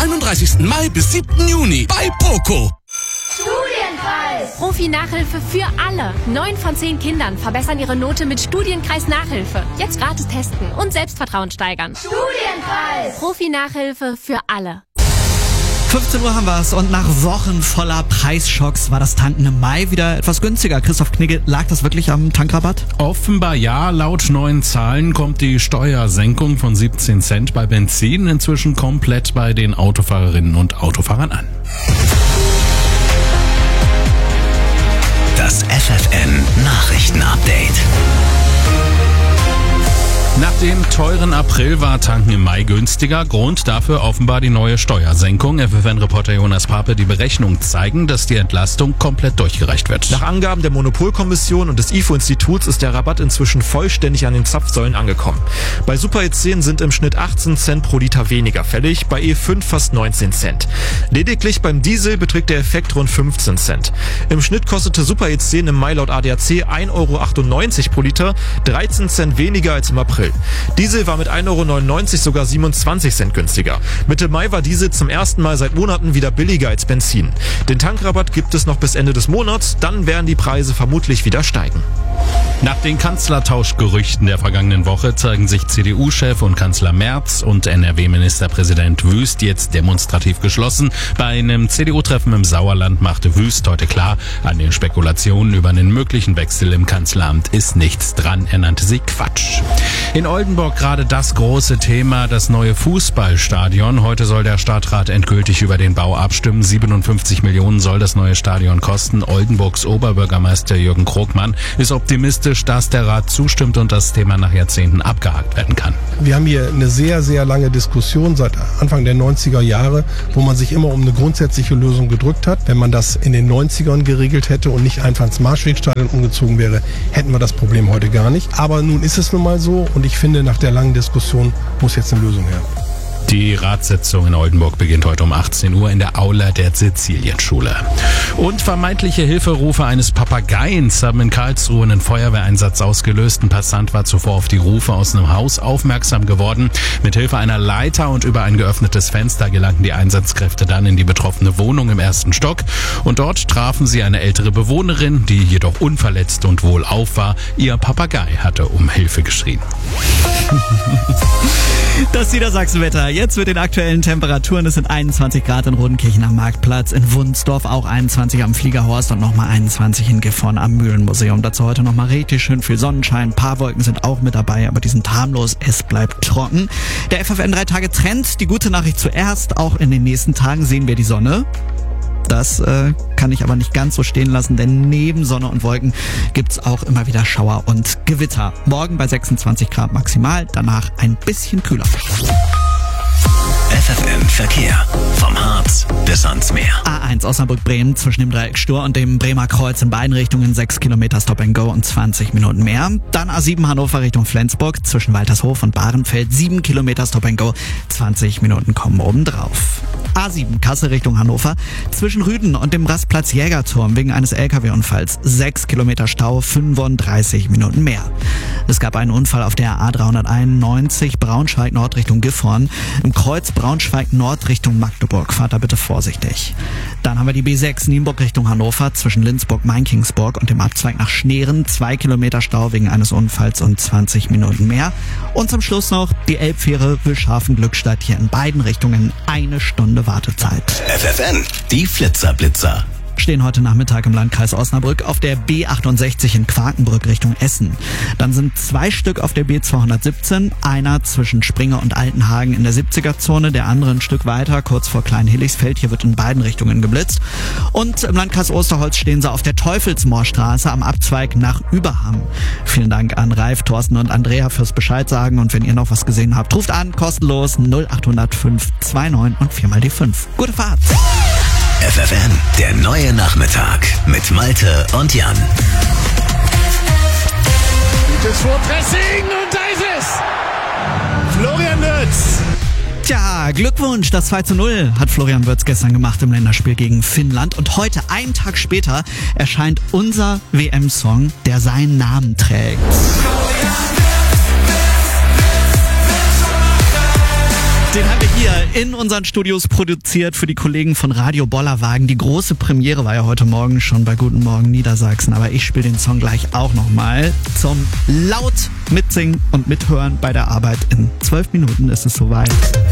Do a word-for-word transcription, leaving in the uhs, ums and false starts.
einunddreißigsten Mai bis siebten Juni bei Poco. Studienkreis! Profi-Nachhilfe für alle. Neun von zehn Kindern verbessern ihre Note mit Studienkreis-Nachhilfe. Jetzt gratis testen und Selbstvertrauen steigern. Studienkreis! Profi-Nachhilfe für alle. fünfzehn Uhr haben wir es und nach Wochen voller Preisschocks war das Tanken im Mai wieder etwas günstiger. Christoph Knigge, lag das wirklich am Tankrabatt? Offenbar ja. Laut neuen Zahlen kommt die Steuersenkung von siebzehn Cent bei Benzin inzwischen komplett bei den Autofahrerinnen und Autofahrern an. Das F F N-Nachrichten-Update. Nach dem teuren April war Tanken im Mai günstiger. Grund dafür offenbar die neue Steuersenkung. F F N-Reporter Jonas Pape, die Berechnungen zeigen, dass die Entlastung komplett durchgereicht wird. Nach Angaben der Monopolkommission und des I F O-Instituts ist der Rabatt inzwischen vollständig an den Zapfsäulen angekommen. Bei Super E zehn sind im Schnitt achtzehn Cent pro Liter weniger fällig, bei E fünf fast neunzehn Cent. Lediglich beim Diesel beträgt der Effekt rund fünfzehn Cent. Im Schnitt kostete Super E zehn im Mai laut A D A C ein Euro achtundneunzig pro Liter, dreizehn Cent weniger als im April. Diesel war mit ein Euro neunundneunzig sogar siebenundzwanzig Cent günstiger. Mitte Mai war Diesel zum ersten Mal seit Monaten wieder billiger als Benzin. Den Tankrabatt gibt es noch bis Ende des Monats, dann werden die Preise vermutlich wieder steigen. Nach den Kanzlertauschgerüchten der vergangenen Woche zeigen sich C D U-Chef und Kanzler Merz und N R W-Ministerpräsident Wüst jetzt demonstrativ geschlossen. Bei einem C D U-Treffen im Sauerland machte Wüst heute klar, an den Spekulationen über einen möglichen Wechsel im Kanzleramt ist nichts dran. Er nannte sie Quatsch. In Oldenburg gerade das große Thema, das neue Fußballstadion. Heute soll der Stadtrat endgültig über den Bau abstimmen. siebenundfünfzig Millionen soll das neue Stadion kosten. Oldenburgs Oberbürgermeister Jürgen Krogmann ist optimistisch, dass der Rat zustimmt und das Thema nach Jahrzehnten abgehakt werden kann. Wir haben hier eine sehr, sehr lange Diskussion seit Anfang der neunziger Jahre, wo man sich immer um eine grundsätzliche Lösung gedrückt hat. Wenn man das in den neunzigern geregelt hätte und nicht einfach ins Marschwegstadion umgezogen wäre, hätten wir das Problem heute gar nicht. Aber nun ist es nun mal so und ich finde, nach der langen Diskussion muss jetzt eine Lösung her. Die Ratssitzung in Oldenburg beginnt heute um achtzehn Uhr in der Aula der Sizilienschule. Und vermeintliche Hilferufe eines Papageiens haben in Karlsruhe einen Feuerwehreinsatz ausgelöst. Ein Passant war zuvor auf die Rufe aus einem Haus aufmerksam geworden. Mit Hilfe einer Leiter und über ein geöffnetes Fenster gelangten die Einsatzkräfte dann in die betroffene Wohnung im ersten Stock. Und dort trafen sie eine ältere Bewohnerin, die jedoch unverletzt und wohlauf war. Ihr Papagei hatte um Hilfe geschrien. Das Niedersachsenwetter. Jetzt mit den aktuellen Temperaturen. Es sind einundzwanzig Grad in Rodenkirchen am Marktplatz, in Wunsdorf auch einundzwanzig am Fliegerhorst und nochmal einundzwanzig in Gifhorn am Mühlenmuseum. Dazu heute nochmal richtig schön viel Sonnenschein. Ein paar Wolken sind auch mit dabei, aber die sind harmlos. Es bleibt trocken. Der F F N drei Tage Trend. Die gute Nachricht zuerst. Auch in den nächsten Tagen sehen wir die Sonne. Das äh, kann ich aber nicht ganz so stehen lassen, denn neben Sonne und Wolken gibt's auch immer wieder Schauer und Gewitter. Morgen bei sechsundzwanzig Grad maximal, danach ein bisschen kühler. F F N Verkehr. Vom Harz bis ans Meer. A eins Osnabrück-Bremen zwischen dem Dreieck Stur und dem Bremer Kreuz in beiden Richtungen sechs Kilometer Stop and Go und zwanzig Minuten mehr. Dann A sieben Hannover Richtung Flensburg zwischen Waltershof und Bahrenfeld sieben Kilometer Stop and Go, zwanzig Minuten kommen obendrauf. A sieben Kassel Richtung Hannover zwischen Rüden und dem Rastplatz Jägerturm wegen eines L K W-Unfalls sechs Kilometer Stau, fünfunddreißig Minuten mehr. Es gab einen Unfall auf der A dreihunderteinundneunzig Braunschweig Nord Richtung Gifhorn im Kreuz Braunschweig Nord Richtung Magdeburg. Fahrt da bitte vorsichtig. Dann haben wir die B sechs Nienburg Richtung Hannover zwischen Lindsburg-Mainkingsburg und dem Abzweig nach Schneeren. Zwei Kilometer Stau wegen eines Unfalls und zwanzig Minuten mehr. Und zum Schluss noch die Elbfähre Wilshaven-Glückstadt hier in beiden Richtungen eine Stunde Wartezeit. F F N, die Flitzerblitzer. Stehen heute Nachmittag im Landkreis Osnabrück auf der B achtundsechzig in Quakenbrück Richtung Essen. Dann sind zwei Stück auf der B zweihundertsiebzehn, einer zwischen Springe und Altenhagen in der siebziger-Zone, der andere ein Stück weiter, kurz vor Kleinhilligsfeld. Hier wird in beiden Richtungen geblitzt. Und im Landkreis Osterholz stehen sie auf der Teufelsmoorstraße am Abzweig nach Überham. Vielen Dank an Ralf, Thorsten und Andrea fürs Bescheid sagen. Und wenn ihr noch was gesehen habt, ruft an, kostenlos null acht null null fünf zwei neun und vier mal die fünf. Gute Fahrt! F F N, der neue Nachmittag mit Malte und Jan. Gutes Vorpressing und da ist es! Florian Wirtz! Tja, Glückwunsch, das zwei zu null hat Florian Wirtz gestern gemacht im Länderspiel gegen Finnland. Und heute, einen Tag später, erscheint unser W M-Song, der seinen Namen trägt. Den haben wir hier in unseren Studios produziert für die Kollegen von Radio Bollerwagen. Die große Premiere war ja heute Morgen schon bei Guten Morgen Niedersachsen. Aber ich spiele den Song gleich auch nochmal zum laut mitsingen und mithören bei der Arbeit. In zwölf Minuten ist es soweit.